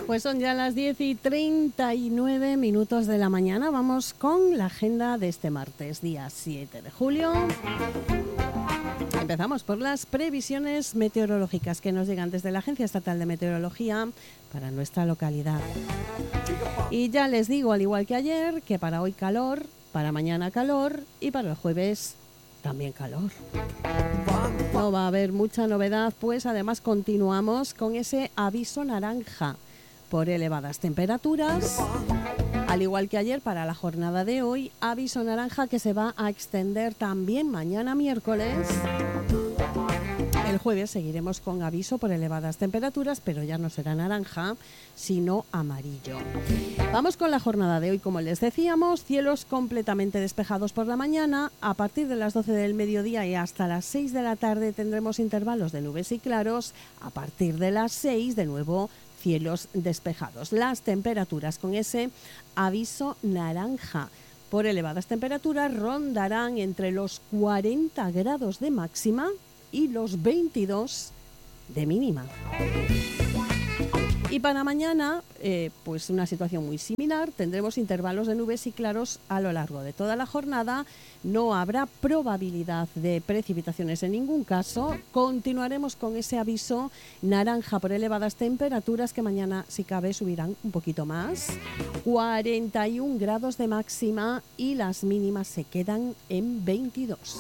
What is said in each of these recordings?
Pues son ya las 10:39 de la mañana. Vamos con la agenda de este martes, día 7 de julio. Empezamos por las previsiones meteorológicas que nos llegan desde la Agencia Estatal de Meteorología para nuestra localidad. Y ya les digo, al igual que ayer, que para hoy calor, para mañana calor y para el jueves también calor. No va a haber mucha novedad, pues además continuamos con ese aviso naranja por elevadas temperaturas. Al igual que ayer, para la jornada de hoy, aviso naranja que se va a extender también mañana miércoles. El jueves seguiremos con aviso por elevadas temperaturas, pero ya no será naranja, sino amarillo. Vamos con la jornada de hoy, como les decíamos, cielos completamente despejados por la mañana. A partir de las 12 del mediodía y hasta las 6 de la tarde tendremos intervalos de nubes y claros. A partir de las 6, de nuevo, cielos despejados. Las temperaturas con ese aviso naranja por elevadas temperaturas rondarán entre los 40 grados de máxima y los 22 de mínima. Y para mañana, pues una situación muy similar. Tendremos intervalos de nubes y claros a lo largo de toda la jornada. No habrá probabilidad de precipitaciones en ningún caso. Continuaremos con ese aviso naranja por elevadas temperaturas que mañana, si cabe, subirán un poquito más. 41 grados de máxima y las mínimas se quedan en 22.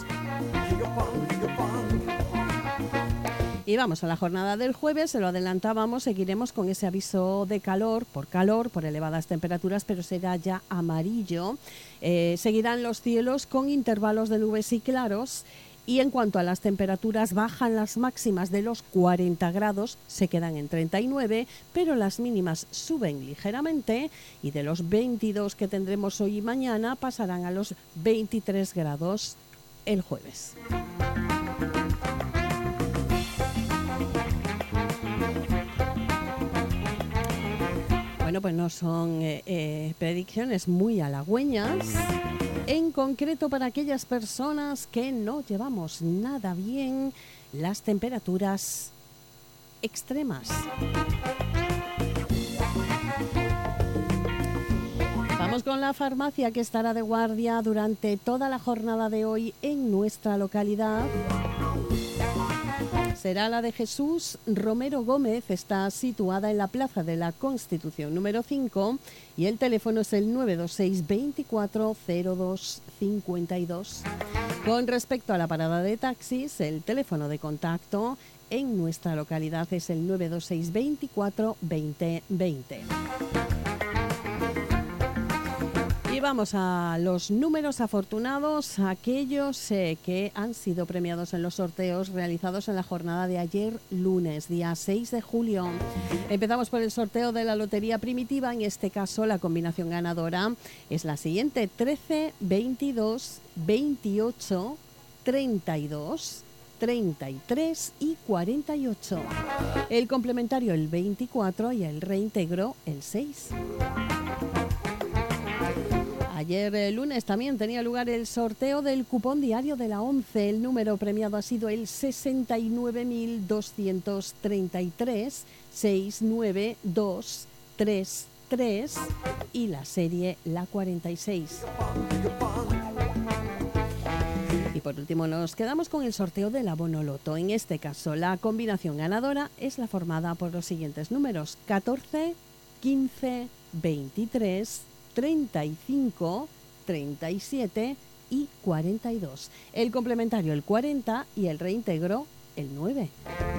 Y vamos a la jornada del jueves, se lo adelantábamos, seguiremos con ese aviso de calor, por elevadas temperaturas, pero será ya amarillo. Seguirán los cielos con intervalos de nubes y claros. Y en cuanto a las temperaturas, bajan las máximas de los 40 grados, se quedan en 39, pero las mínimas suben ligeramente y de los 22 que tendremos hoy y mañana pasarán a los 23 grados el jueves. Bueno, pues no son predicciones muy halagüeñas, en concreto para aquellas personas que no llevamos nada bien las temperaturas extremas. Vamos con la farmacia, que estará de guardia durante toda la jornada de hoy en nuestra localidad. Será la de Jesús Romero Gómez, está situada en la Plaza de la Constitución número 5 y el teléfono es el 926 24 02 52. Con respecto a la parada de taxis, el teléfono de contacto en nuestra localidad es el 926 24 20 20. Y vamos a los números afortunados, aquellos que han sido premiados en los sorteos realizados en la jornada de ayer, lunes, día 6 de julio. Empezamos por el sorteo de la Lotería Primitiva. En este caso, la combinación ganadora es la siguiente: 13, 22, 28, 32, 33 y 48. El complementario el 24 y el reintegro el 6. Ayer lunes también tenía lugar el sorteo del cupón diario de la 11. El número premiado ha sido el 69.233 69233 y la serie la 46. Y por último nos quedamos con el sorteo del abono loto. En este caso la combinación ganadora es la formada por los siguientes números: 14, 15, 23, 35, 37 y 42. El complementario el 40 y el reintegro el 9.